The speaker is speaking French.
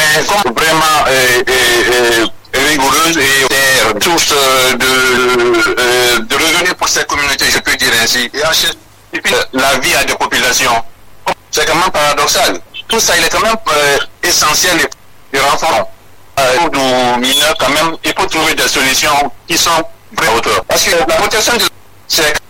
comme vraiment rigoureuse et source de revenus pour ces communautés, je peux dire ainsi. Et puis la vie à des populations, c'est quand même paradoxal. Tout ça, il est quand même essentiel et renforçant. Nos mineurs, quand même, il faut trouver des solutions qui sont vraies à hauteur. Parce que la protection c'est